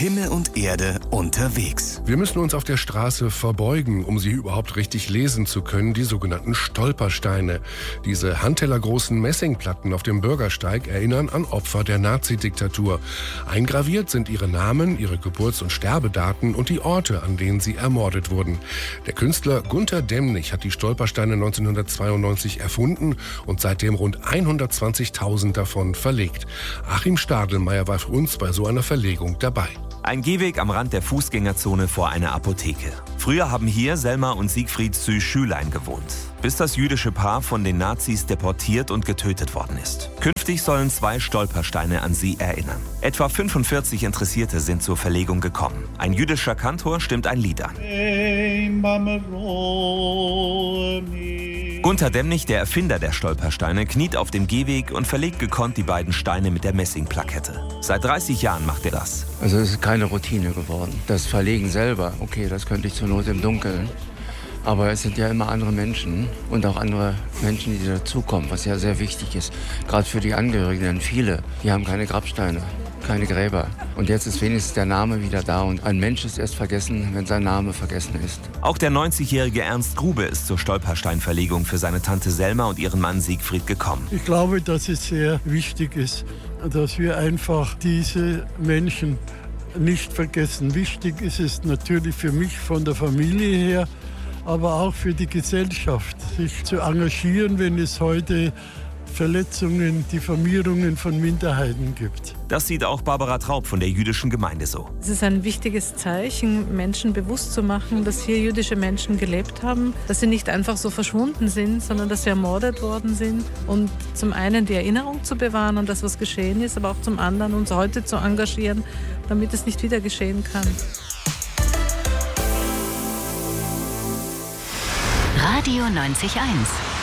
Himmel und Erde unterwegs. Wir müssen uns auf der Straße verbeugen, um sie überhaupt richtig lesen zu können, die sogenannten Stolpersteine. Diese handtellergroßen Messingplatten auf dem Bürgersteig erinnern an Opfer der Nazi-Diktatur. Eingraviert sind ihre Namen, ihre Geburts- und Sterbedaten und die Orte, an denen sie ermordet wurden. Der Künstler Gunter Demnig hat die Stolpersteine 1992 erfunden und seitdem rund 120.000 davon verlegt. Achim Stadelmeier war für uns bei so einer Verlegung dabei. Ein Gehweg am Rand der Fußgängerzone vor einer Apotheke. Früher haben hier Selma und Siegfried Zü-Schülein gewohnt, bis das jüdische Paar von den Nazis deportiert und getötet worden ist. Künftig sollen 2 Stolpersteine an sie erinnern. Etwa 45 Interessierte sind zur Verlegung gekommen. Ein jüdischer Kantor stimmt ein Lied an. Gunter Demnig, der Erfinder der Stolpersteine, kniet auf dem Gehweg und verlegt gekonnt die beiden Steine mit der Messingplakette. Seit 30 Jahren macht er das. Also es ist keine Routine geworden. Das Verlegen selber, okay, das könnte ich zur Not im Dunkeln. Aber es sind ja immer andere Menschen und auch andere Menschen, die dazukommen, was ja sehr wichtig ist. Gerade für die Angehörigen, denn viele, die haben keine Grabsteine, keine Gräber. Und jetzt ist wenigstens der Name wieder da und ein Mensch ist erst vergessen, wenn sein Name vergessen ist. Auch der 90-jährige Ernst Grube ist zur Stolpersteinverlegung für seine Tante Selma und ihren Mann Siegfried gekommen. Ich glaube, dass es sehr wichtig ist, dass wir einfach diese Menschen nicht vergessen. Wichtig ist es natürlich für mich von der Familie her, aber auch für die Gesellschaft, sich zu engagieren, wenn es heute Verletzungen, Diffamierungen von Minderheiten gibt. Das sieht auch Barbara Traub von der jüdischen Gemeinde so. Es ist ein wichtiges Zeichen, Menschen bewusst zu machen, dass hier jüdische Menschen gelebt haben, dass sie nicht einfach so verschwunden sind, sondern dass sie ermordet worden sind. Und zum einen die Erinnerung zu bewahren an das, was geschehen ist, aber auch zum anderen uns heute zu engagieren, damit es nicht wieder geschehen kann. Radio 90.1